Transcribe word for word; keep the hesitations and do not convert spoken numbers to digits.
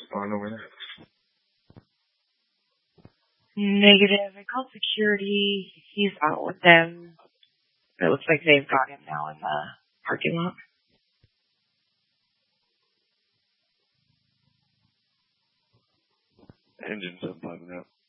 respond over there? Negative. I called security. He's out with them. It looks like they've got him now in the parking lot. Engine seven five and out.